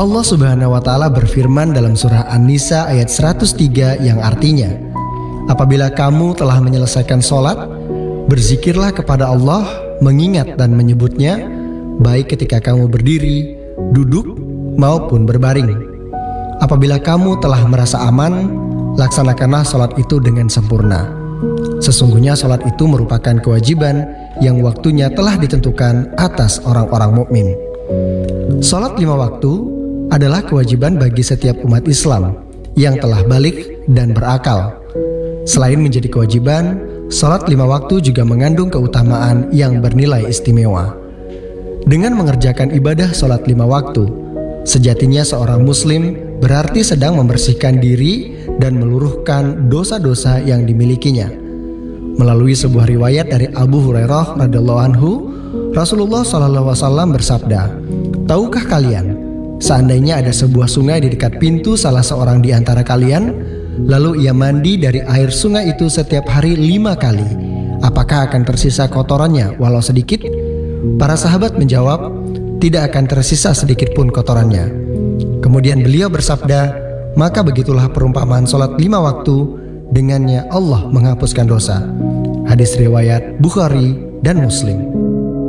Allah Subhanahu wa Ta'ala berfirman dalam surah An-Nisa ayat 103 yang artinya, apabila kamu telah menyelesaikan sholat, berzikirlah kepada Allah, mengingat dan menyebutnya, baik ketika kamu berdiri, duduk, maupun berbaring. Apabila kamu telah merasa aman, laksanakanlah sholat itu dengan sempurna. Sesungguhnya sholat itu merupakan kewajiban yang waktunya telah ditentukan atas orang-orang mukmin. Sholat 5 waktu adalah kewajiban bagi setiap umat Islam yang telah balik dan berakal. Selain menjadi kewajiban, sholat 5 waktu juga mengandung keutamaan yang bernilai istimewa. Dengan mengerjakan ibadah sholat 5 waktu, sejatinya seorang muslim berarti sedang membersihkan diri dan meluruhkan dosa-dosa yang dimilikinya. Melalui sebuah riwayat dari Abu Hurairah radhiyallahu anhu, Rasulullah SAW bersabda, "Tahukah kalian, seandainya ada sebuah sungai di dekat pintu salah seorang di antara kalian, lalu ia mandi dari air sungai itu setiap hari 5 kali, apakah akan tersisa kotorannya walau sedikit?" Para sahabat menjawab, "Tidak akan tersisa sedikit pun kotorannya." Kemudian beliau bersabda, "Maka begitulah perumpamaan sholat 5 waktu, dengannya Allah menghapuskan dosa." Hadis riwayat Bukhari dan Muslim.